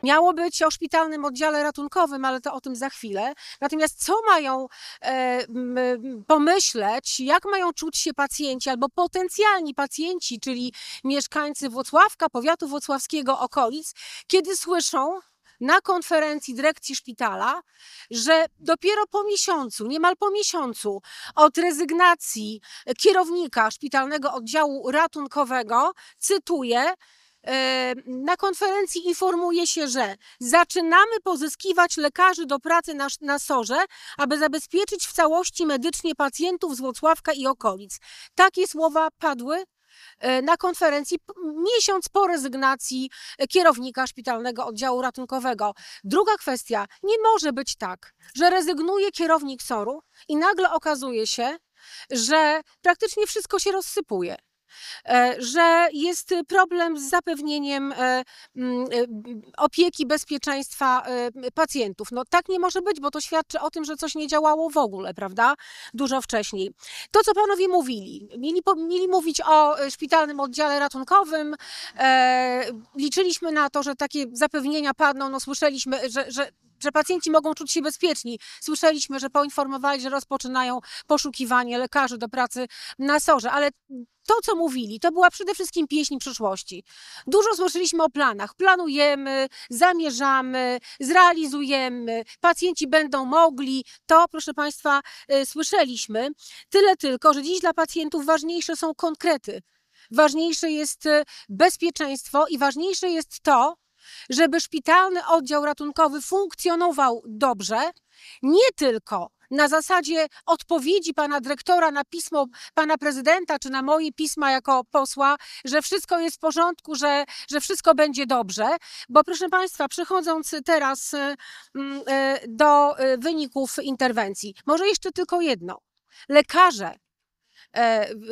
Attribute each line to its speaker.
Speaker 1: Miało być o szpitalnym oddziale ratunkowym, ale to o tym za chwilę. Natomiast co mają pomyśleć, jak mają czuć się pacjenci albo potencjalni pacjenci, czyli mieszkańcy Włocławka, powiatu włocławskiego, okolic, kiedy słyszą na konferencji dyrekcji szpitala, że dopiero po miesiącu, niemal po miesiącu od rezygnacji kierownika szpitalnego oddziału ratunkowego, cytuję, na konferencji informuje się, że zaczynamy pozyskiwać lekarzy do pracy na SOR-ze, aby zabezpieczyć w całości medycznie pacjentów z Włocławka i okolic. Takie słowa padły na konferencji miesiąc po rezygnacji kierownika szpitalnego oddziału ratunkowego. Druga kwestia, nie może być tak, że rezygnuje kierownik SOR-u i nagle okazuje się, że praktycznie wszystko się rozsypuje, że jest problem z zapewnieniem opieki, bezpieczeństwa pacjentów. No tak nie może być, bo to świadczy o tym, że coś nie działało w ogóle, prawda? Dużo wcześniej. To, co panowie mówili, mieli mówić o szpitalnym oddziale ratunkowym, liczyliśmy na to, że takie zapewnienia padną, no słyszeliśmy, że pacjenci mogą czuć się bezpieczni. Słyszeliśmy, że poinformowali, że rozpoczynają poszukiwanie lekarzy do pracy na SOR-ze, ale to, co mówili, to była przede wszystkim pieśń przyszłości. Dużo słyszeliśmy o planach. Planujemy, zamierzamy, zrealizujemy, pacjenci będą mogli. To, proszę Państwa, słyszeliśmy. Tyle tylko, że dziś dla pacjentów ważniejsze są konkrety. Ważniejsze jest bezpieczeństwo i ważniejsze jest to, żeby szpitalny oddział ratunkowy funkcjonował dobrze, nie tylko na zasadzie odpowiedzi pana dyrektora na pismo pana prezydenta, czy na moje pisma jako posła, że wszystko jest w porządku, że wszystko będzie dobrze, bo proszę Państwa, przechodząc teraz do wyników interwencji, może jeszcze tylko jedno. Lekarze